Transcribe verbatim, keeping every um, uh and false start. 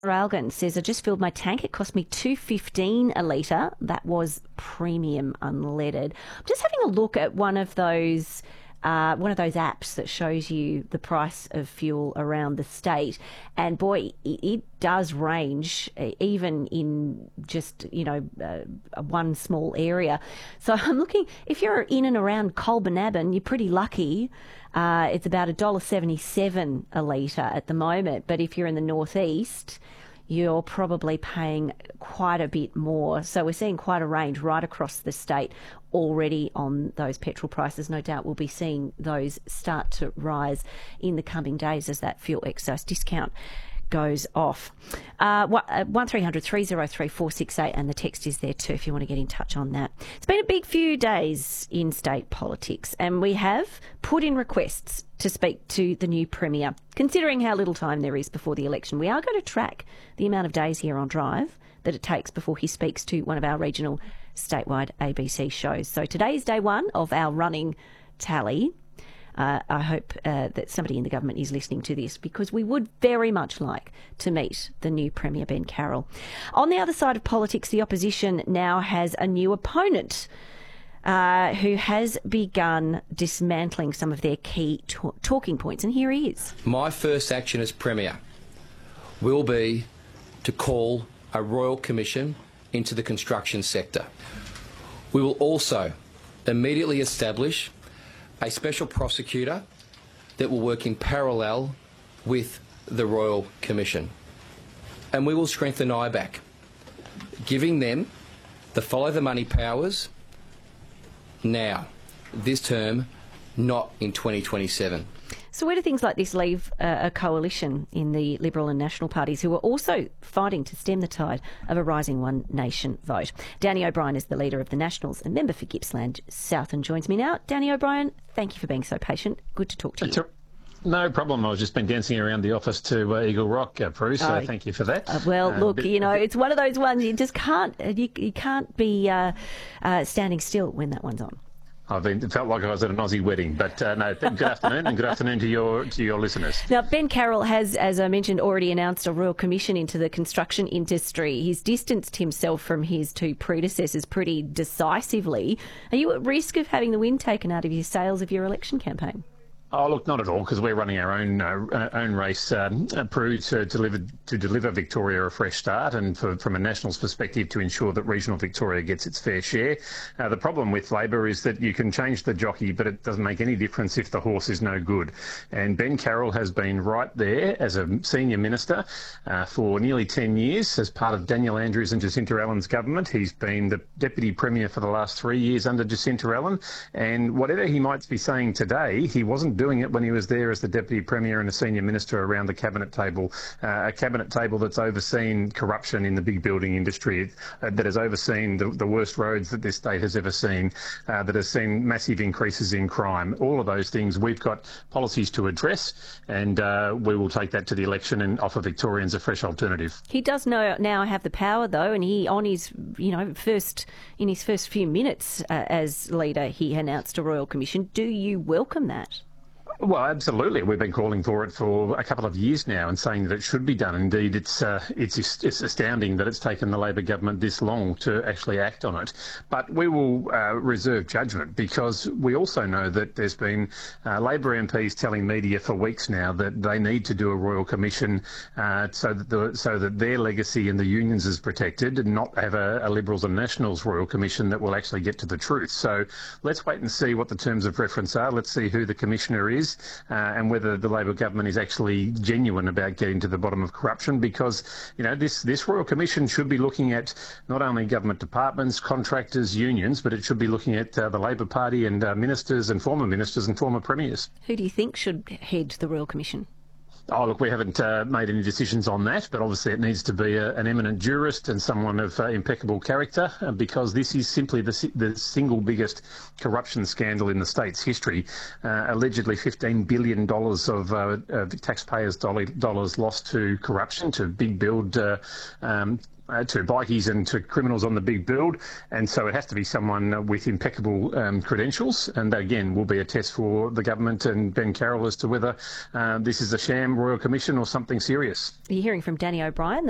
Algan says, I just filled my tank. It cost me two fifteen a litre. That was premium unleaded. I'm just having a look at one of those uh, one of those apps that shows you the price of fuel around the state. And boy, it, it does range even in just, you know, uh, one small area. So I'm looking, if you're in and around Colbernabin, you're pretty lucky. Uh, it's about one dollar seventy-seven a litre at the moment. But if you're in the northeast, you're probably paying quite a bit more. So we're seeing quite a range right across the state already on those petrol prices. No doubt we'll be seeing those start to rise in the coming days as that fuel excise discount goes off. Uh, one three hundred three oh three four six eight, and the text is there too if you want to get in touch on that. It's been a big few days in state politics, and we have put in requests to speak to the new Premier. Considering how little time there is before the election, we are going to track the amount of days here on Drive that it takes before he speaks to one of our regional statewide A B C shows. So today's day one of our running tally. Uh, I hope uh, that somebody in the government is listening to this, because we would very much like to meet the new Premier, Ben Carroll. On the other side of politics, the opposition now has a new opponent uh, who has begun dismantling some of their key t- talking points. And here he is. My first action as Premier will be to call a royal commission into the construction sector. We will also immediately establish a special prosecutor that will work in parallel with the Royal Commission. And we will strengthen I B A C, giving them the follow the money powers now, this term, not in twenty twenty-seven. So where do things like this leave uh, a coalition in the Liberal and National parties who are also fighting to stem the tide of a rising One Nation vote? Danny O'Brien is the leader of the Nationals and member for Gippsland South and joins me now. Danny O'Brien, thank you for being so patient. Good to talk to you. No problem. I've just been dancing around the office to uh, Eagle Rock, uh, Prue, so oh, thank you for that. Uh, well, uh, look, bit, you know, it's one of those ones you just can't, you, you can't be uh, uh, standing still when that one's on. I've been, it felt like I was at an Aussie wedding, but uh, no, good afternoon, and good afternoon to your to your listeners. Now, Ben Carroll has, as I mentioned, already announced a royal commission into the construction industry. He's distanced himself from his two predecessors pretty decisively. Are you at risk of having the wind taken out of your sails of your election campaign? Oh, look, not at all, because we're running our own uh, own race, um, uh, Prue, to deliver to deliver Victoria a fresh start, and for, from a Nationals perspective to ensure that regional Victoria gets its fair share. Uh, the problem with Labor is that you can change the jockey, but it doesn't make any difference if the horse is no good. And Ben Carroll has been right there as a senior minister uh, for nearly ten years as part of Daniel Andrews and Jacinta Allen's government. He's been the Deputy Premier for the last three years under Jacinta Allen, and whatever he might be saying today, he wasn't doing it when he was there as the Deputy Premier and a senior minister around the cabinet table, uh, a cabinet table that's overseen corruption in the big building industry, uh, that has overseen the, the worst roads that this state has ever seen, uh, that has seen massive increases in crime. All of those things we've got policies to address, and uh, we will take that to the election and offer Victorians a fresh alternative. He does know, now have the power, though, and he, on his, you know, first in his first few minutes uh, as leader, he announced a royal commission. Do you welcome that? Well, absolutely. We've been calling for it for a couple of years now and saying that it should be done. Indeed, it's uh, it's it's astounding that it's taken the Labor government this long to actually act on it. But we will uh, reserve judgment, because we also know that there's been uh, Labor M Ps telling media for weeks now that they need to do a royal commission uh, so that the, so that their legacy in the unions is protected, and not have a, a Liberals and Nationals royal commission that will actually get to the truth. So let's wait and see what the terms of reference are. Let's see who the commissioner is. Uh, and whether the Labor government is actually genuine about getting to the bottom of corruption, because, you know, this, this Royal Commission should be looking at not only government departments, contractors, unions, but it should be looking at uh, the Labor Party and uh, ministers and former ministers and former premiers. Who do you think should head the Royal Commission? Oh, look, we haven't uh, made any decisions on that, but obviously it needs to be a, an eminent jurist and someone of uh, impeccable character, uh, because this is simply the, the single biggest corruption scandal in the state's history. Uh, allegedly fifteen billion dollars of uh, uh, taxpayers' dollars lost to corruption, to big build uh, um, Uh, to bikies and to criminals on the big build, and so it has to be someone uh, with impeccable um, credentials, and that again will be a test for the government and Ben Carroll as to whether uh, this is a sham royal commission or something serious. You're hearing from Danny O'Brien,